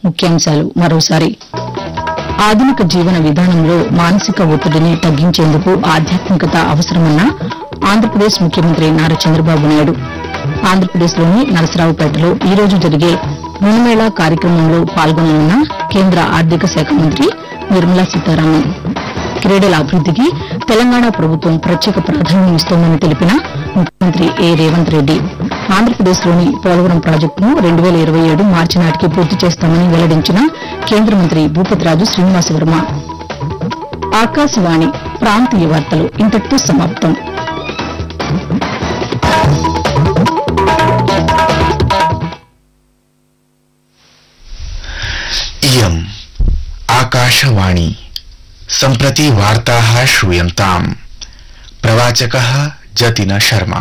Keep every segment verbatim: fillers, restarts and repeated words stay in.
ముఖ్యాంశాలు మరోసారి ఆధునిక జీవన విధానంలో మానసిక ఒత్తిడిని తగ్గించేందుకు ఆధ్యాత్మికత అవసరమన్న ఆంధ్రప్రదేశ్ ముఖ్యమంత్రి నారా చంద్రబాబు నాయుడు ఆంధ్రప్రదేశ్లోని నరసరావుపేటలో ఈ రోజు జరిగే రుణమేళా కార్యక్రమంలో పాల్గొననున్న కేంద్ర ఆర్థిక శాఖ మంత్రి నిర్మలా సీతారామన్ క్రీడల అభివృద్దికి తెలంగాణ ప్రభుత్వం ప్రత్యేక ప్రాధాన్యం ఇస్తోందని తెలిపిన ముఖ్యమంత్రి ఏ రేవంత్ రెడ్డి ఆంధ్రప్రదేశ్లోని పోలవరం ప్రాజెక్టును రెండు వేల ఇరవై ఏడు మార్చి నాటికి పూర్తి చేస్తామని వెల్లడించిన కేంద్ర మంత్రి భూపతిరాజు శ్రీనివాసవర్మ. ఆకాశవాణి ప్రాంతీయ వార్తలు ఇంతటితో సమాప్తం. इयम् आकाशवाणी सम्प्रति वार्ताः श्रूयन्ताम्. प्रवाचकः जतिन शर्मा.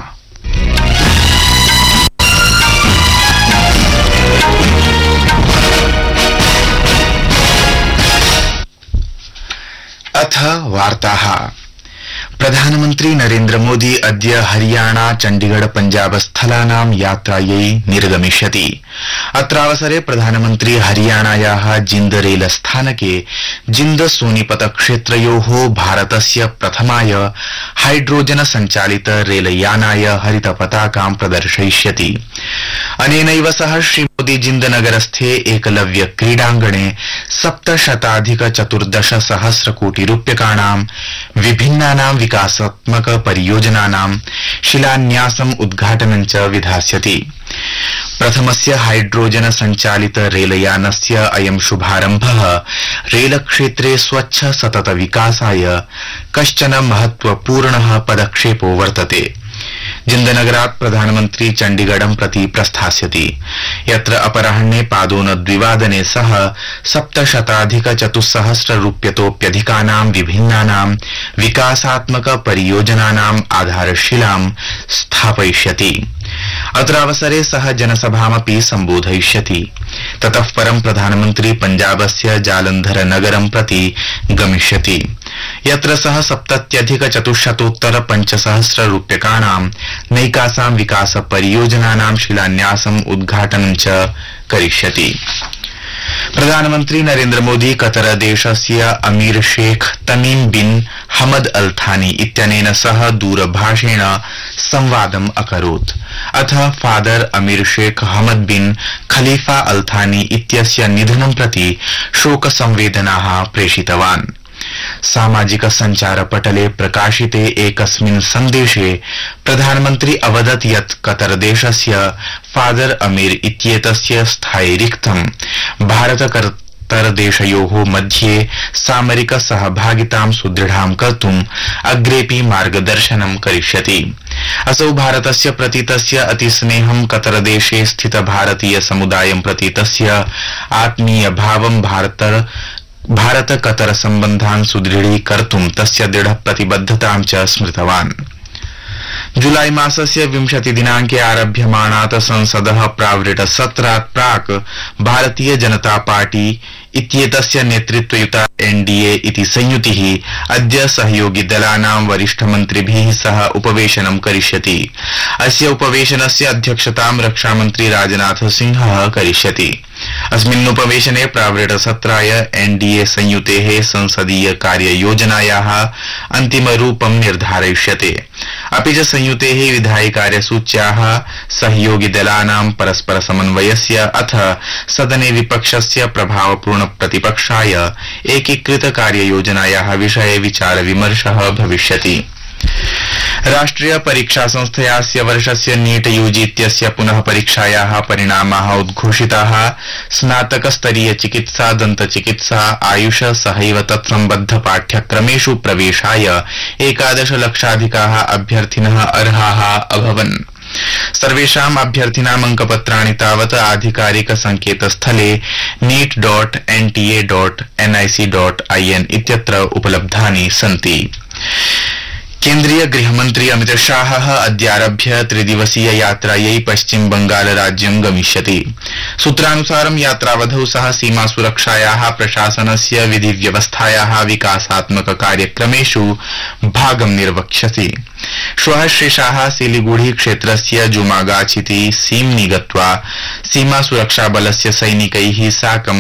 अथ वार्ताः. प्रधानमन्त्री नरेन्द्र मोदी अद्य हरियाणा चण्डीगढ़ पंजाब स्थलानां यात्रायै निर्गमिष्यति. अत्रावसरे प्रधानमन्त्री हरियाणायाः जिन्द रेल स्थानके जिन्द सोनीपत क्षेत्रयोः भारतस्य प्रथमाय हाइड्रोजन संचालित रेलयानाय हरित पताकां प्रदर्शयिष्यति. अनेनैव सह श्री मोदी जिन्द नगरस्थे एकलव्य क्रीडाङ्गणे सप्तशताधिक चतुर्दश सहस्र कोटि रूप्यकाणां विभिन्नानां विकासात्मक परियोजनानां शिलान्यासम् उद्घाटनं च विधास्यति. प्रथमस्य हाइड्रोजन संचालित रेलयानस्य अयं शुभारम्भः रेलक्षेत्रे स्वच्छ सतत विकासाय कश्चन महत्वपूर्णः पदक्षेपो वर्तते. जिन्दनगरात् प्रधानमन्त्री चण्डीगढं प्रति प्रस्थास्यति, यत्र अपराह्ने पादोनद्विवादने सह सप्तशताधिक चतुस्सहस्र रूप्यतोप्यधिकानां विभिन्नानां विकासात्मक परियोजनानाम् आधारशिलां स्थापयिष्यति. अत्रावसरे सह जनसभामपि सम्बोधयिष्यति. ततः परं प्रधानमन्त्री पञ्जाबस्य जालन्धर नगरं प्रति गमिष्यति, यत्र सः सप्तत्यधिक चतुश्शतोत्तर पञ्चसहस्र रूप्यकाणां नैकासां विकास परियोजनानां शिलान्यासम् उद्घाटनं च करिष्यति. प्रधानमन्त्री नरेन्द्र मोदी कतर देशस्य अमीर शेख तमीम बिन हमद अल थानी इत्यनेन सह दूरभाषेण संवादम् अकरोत्. अथ फादर अमीर शेख हमद बिन खलीफा अल थानी इत्यस्य निधनं प्रति शोक संवेदनाः प्रेषितवान्. सामाजिक संचार पटले प्रकाशिते एकस्मिन् सन्देशे प्रधानमन्त्री अवदत् यत् कतर देशस्य फादर अमीर इत्येतस्य स्थायि रिक्तं भारत कतर देशयोः मध्ये सामरिक सहभागितां सुदृढां कर्तुम् अग्रेपि मार्गदर्शनं करिष्यति. असौ भारतस्य प्रति तस्य अतिस्नेहं कतर देशे स्थित भारतीय समुदायं प्रति तस्य आत्मीय भावं भारत भारत कतर सम्बन्धान् सुदृढीकर्तुं तस्य दृढ प्रतिबद्धतां च स्मृतवान्. जुलाई मासस्य विंशति दिनाङ्के आरभ्यमाणात् संसदः प्रावृट सत्रात् प्राक् भारतीय जनता पार्टी इत्येतस्य नेतृत्वयुता एनडीए इति संयुतिः अद्य सहयोगी दलानां वरिष्ठमन्त्रिभिः सह उपवेशनं करिष्यति. अस्य उपवेशनस्य अध्यक्षतां रक्षामन्त्री राजनाथ सिंहः करिष्यति. अस्मिन् उपवेशने प्रावृट सत्राय एनडीए संयुतेः संसदीय कार्ययोजनायाः अन्तिमरूपं निर्धारयिष्यते. अपि च संयुतेः विधायि कार्यसूच्याः सहयोगी दलानां परस्पर समन्वयस्य अथ सदने विपक्षस्य प्रभावपूर्ण प्रतिपक्षाय एकीकृत कार्ययोजनायाः विषये विचार विमर्शः भविष्यति. राष्ट्रिय परीक्षा संस्थयास्य वर्षस्य नीट यूजी इत्यस्य पुनः परीक्षायाः परिणामाः उद्घोषिताः. स्नातक स्तरीय चिकित्सा, दन्त चिकित्सा, आयुष सहैव तत्सम्बद्ध पाठ्यक्रमेषु प्रवेशाय एकादश लक्षाधिकाः अभ्यर्थिनः अर्हाः अभवन्. सर्वेषाम् अभ्यर्थिनाम् अंकपत्राणि तावत् आधिकारिक संकेतस्थले NEET dot NTA dot NIC dot IN इत्यत्र उपलब्धानि सन्ति. केन्द्रीय गृहमन्त्री अमित शाहः अद्यारभ्य त्रिदिवसीय यात्रायै पश्चिम बंगाल राज्यं गमिष्यति. सूत्रानुसारं यात्रावधौ सः सीमा सुरक्षायाः प्रशासनस्य विधि व्यवस्थायाः विकासात्मक कार्यक्रमेषु भागं निर्वक्ष्यति. श्वः श्री शाह सिलीगुड़ी क्षेत्रस्य जुमागाछिति सीम्नि गत्वा सीमा सुरक्षा बलस्य सैनिकैः साकं